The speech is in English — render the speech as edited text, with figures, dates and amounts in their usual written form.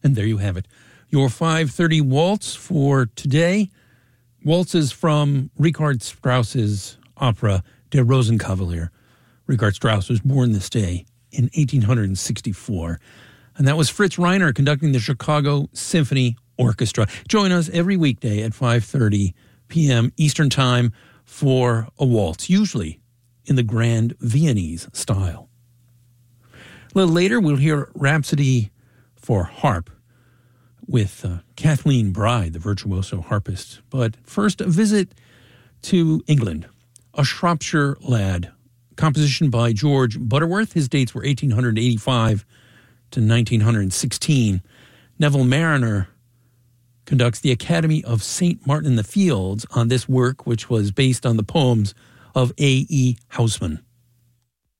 And there you have it. Your 5:30 waltz for today. Waltzes from Richard Strauss's opera Der Rosenkavalier. Richard Strauss was born this day in 1864. And that was Fritz Reiner conducting the Chicago Symphony Orchestra. Join us every weekday at 5:30 p.m. Eastern Time for a waltz, usually in the grand Viennese style. A little later, we'll hear Rhapsody for Harp with Kathleen Bride, the virtuoso harpist. But first, a visit to England, A Shropshire Lad, composition by George Butterworth. His dates were 1885 to 1916. Neville Marriner conducts the Academy of St. Martin in the Fields on this work, which was based on the poems of A.E. Housman.